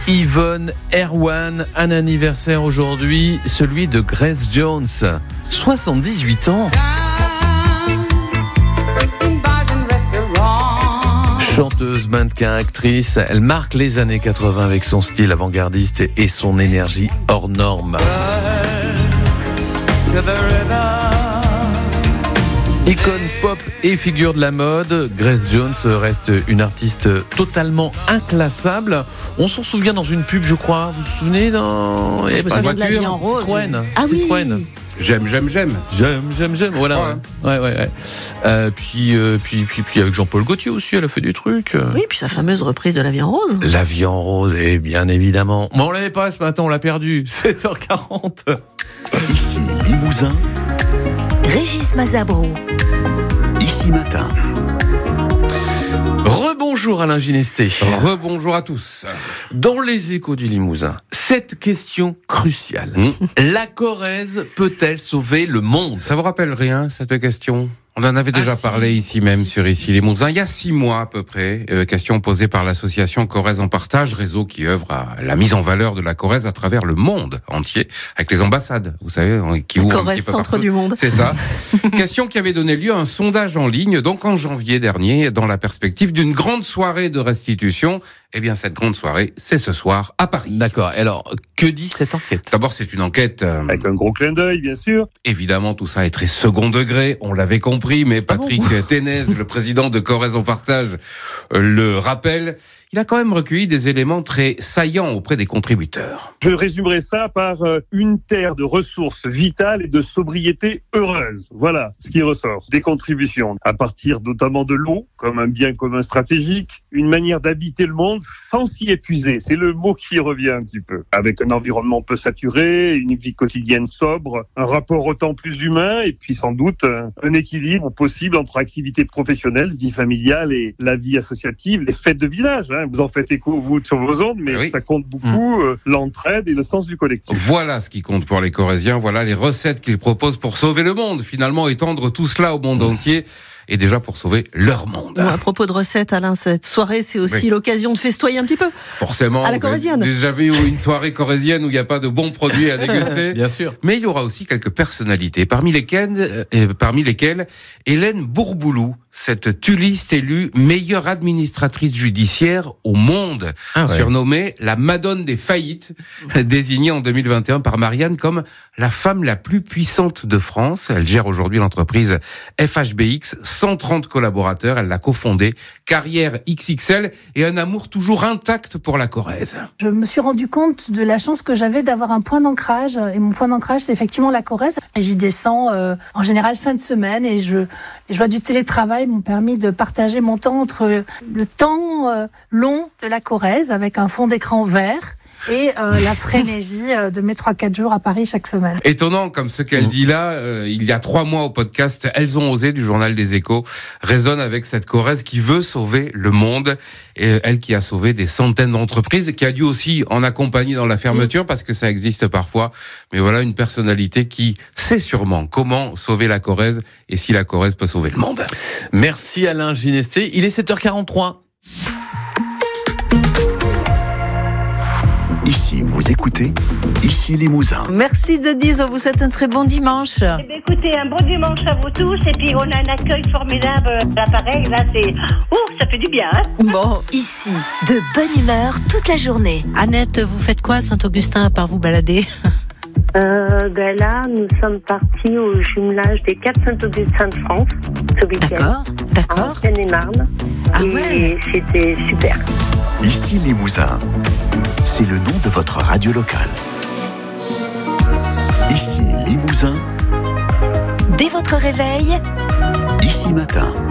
Yvonne, Erwan, un anniversaire aujourd'hui, celui de Grace Jones, 78 ans. Chanteuse, mannequin, actrice, elle marque les années 80 avec son style avant-gardiste et son énergie hors norme. Icône pop et figure de la mode, Grace Jones reste une artiste totalement inclassable. On s'en souvient dans une pub, je crois. Vous vous souvenez dans Citroën. Ah Citroën. Oui. J'aime. Voilà. Ouais. Puis avec Jean-Paul Gaultier aussi, elle a fait des trucs. Oui, puis sa fameuse reprise de La Vie en rose. La Vie en rose, et bien évidemment. Mais on l'avait pas ce matin, on l'a perdu. 7h40. Ici Limousin. Régis Mazabro. Ici Matin. Rebonjour Alain Ginesté. Rebonjour à tous. Dans les Échos du Limousin, cette question cruciale. La Corrèze peut-elle sauver le monde ? Ça vous rappelle rien, cette question ? On en avait déjà parlé ici même sur Ici Limousin, il y a 6 mois à peu près. Question posée par l'association Corrèze en Partage, réseau qui œuvre à la mise en valeur de la Corrèze à travers le monde entier, avec les ambassades, vous savez, qui ouvrent Corrèze, un petit peu centre partout. du monde. C'est ça. Question qui avait donné lieu à un sondage en ligne, donc en janvier dernier, dans la perspective d'une grande soirée de restitution. Eh bien, cette grande soirée, c'est ce soir à Paris. D'accord. Alors, que dit cette enquête ? D'abord, c'est une enquête... Avec un gros clin d'œil, bien sûr. Évidemment, tout ça est très second degré, on l'avait compris, mais Patrick Ténez, le président de Corrèze en Partage, le rappelle. Il a quand même recueilli des éléments très saillants auprès des contributeurs. Je résumerai ça par une terre de ressources vitales et de sobriété heureuse. Voilà ce qui ressort des contributions, à partir notamment de l'eau, comme un bien commun stratégique, une manière d'habiter le monde sans s'y épuiser. C'est le mot qui revient un petit peu. Avec un environnement peu saturé, une vie quotidienne sobre, un rapport au temps plus humain, et puis sans doute un équilibre possible entre activité professionnelle, vie familiale et la vie associative, les fêtes de village. Vous en faites écho, vous, sur vos ondes, mais ça compte beaucoup, l'entraide et le sens du collectif. Voilà ce qui compte pour les Corréziens, voilà les recettes qu'ils proposent pour sauver le monde, finalement étendre tout cela au monde entier. Et déjà pour sauver leur monde. Bon, à propos de recettes, Alain, cette soirée, c'est aussi l'occasion de festoyer un petit peu. Forcément. À la corrézienne. Déjà vu une soirée corrézienne où il n'y a pas de bons produits à déguster. Bien sûr. Mais il y aura aussi quelques personnalités, parmi lesquelles Hélène Bourboulou, cette tulliste élue meilleure administratrice judiciaire au monde, surnommée la Madone des faillites, désignée en 2021 par Marianne comme la femme la plus puissante de France. Elle gère aujourd'hui l'entreprise FHBX, 130 collaborateurs, elle l'a cofondée, carrière XXL et un amour toujours intact pour la Corrèze. Je me suis rendu compte de la chance que j'avais d'avoir un point d'ancrage, et mon point d'ancrage c'est effectivement la Corrèze. J'y descends en général fin de semaine, et les joies du télétravail m'ont permis de partager mon temps entre le temps long de la Corrèze avec un fond d'écran vert et la frénésie de mes 3-4 jours à Paris chaque semaine. Étonnant comme ce qu'elle dit là, il y a 3 mois au podcast Elles ont osé du journal des Échos, résonne avec cette Corrèze qui veut sauver le monde, et elle qui a sauvé des centaines d'entreprises, qui a dû aussi en accompagner dans la fermeture parce que ça existe parfois, mais voilà une personnalité qui sait sûrement comment sauver la Corrèze et si la Corrèze peut sauver le monde. Merci Alain Ginesté, il est 7h43. Ici, vous écoutez Ici Limousin. Merci Denise, on vous souhaite un très bon dimanche. Eh bien, écoutez, un bon dimanche à vous tous, et puis on a un accueil formidable à l'appareil, là c'est... ça fait du bien, hein. Bon, Ici, de bonne humeur toute la journée. Annette, vous faites quoi à Saint-Augustin à part vous balader ? Là, nous sommes partis au jumelage des 4 Saint-Augustin de France, ce week-end. D'accord. En Seine-et-Marne. Ah et ouais. c'était super. Ici Limousin, c'est le nom de votre radio locale. Ici Limousin, Dès votre réveil, Ici Matin.